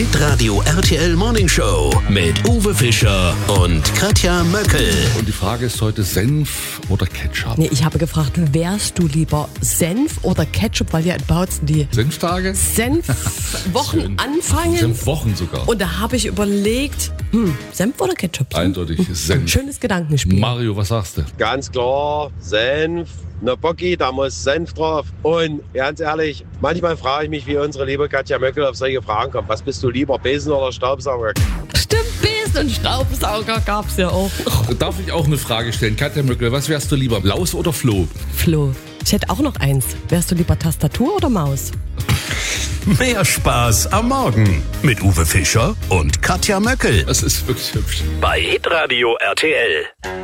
Hitradio RTL Morning Show mit Uwe Fischer und Katja Möckel. Und die Frage ist heute Senf oder Ketchup? Nee, ich habe gefragt, wärst du lieber Senf oder Ketchup, weil ja in Bautzen die Senftage? Senfwochen anfangen. Senfwochen sogar. Und da habe ich überlegt, Senf oder Ketchup? Eindeutig Senf. Schönes Gedankenspiel. Mario, was sagst du? Ganz klar, Senf. Eine Bocki, da muss Senf drauf. Und ganz ehrlich, manchmal frage ich mich, wie unsere liebe Katja Möckel auf solche Fragen kommt. Was bist du lieber, Besen oder Staubsauger? Stimmt, Besen und Staubsauger gab's ja auch. Darf ich auch eine Frage stellen? Katja Möckel, was wärst du lieber, Laus oder Floh? Flo, ich hätte auch noch eins. Wärst du lieber Tastatur oder Maus? Mehr Spaß am Morgen mit Uwe Fischer und Katja Möckel. Das ist wirklich hübsch. Bei Hitradio RTL.